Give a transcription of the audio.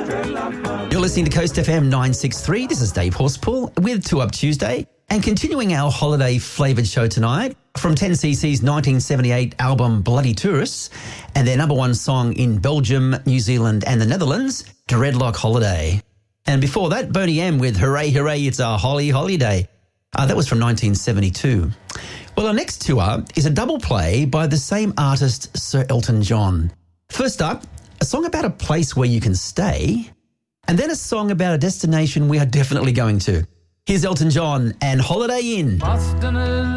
You're listening to Coast FM 963. This is Dave Horspool with 2 Up Tuesday. And continuing our holiday flavoured show tonight from 10cc's 1978 album Bloody Tourists and their number one song in Belgium, New Zealand and the Netherlands, Dreadlock Holiday. And before that, Boney M with Hooray, Hooray, It's a Holly Holiday. That was from 1972. Well, our next tour is a double play by the same artist, Sir Elton John. First up, a song about a place where you can stay, and then a song about a destination we are definitely going to. Here's Elton John and Holiday Inn.